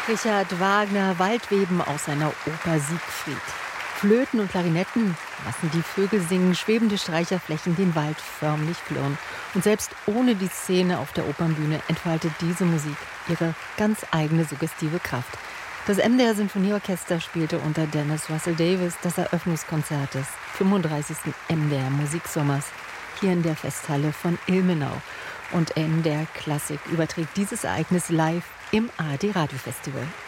Richard Wagner, Waldweben aus seiner Oper Siegfried. Flöten und Klarinetten lassen die Vögel singen, schwebende Streicherflächen den Wald förmlich klirren. Und selbst ohne die Szene auf der Opernbühne entfaltet diese Musik ihre ganz eigene suggestive Kraft. Das MDR Sinfonieorchester spielte unter Dennis Russell Davis das Eröffnungskonzert des 35. MDR Musiksommers hier in der Festhalle von Ilmenau. Und MDR Klassik überträgt dieses Ereignis live im ARD Radiofestival.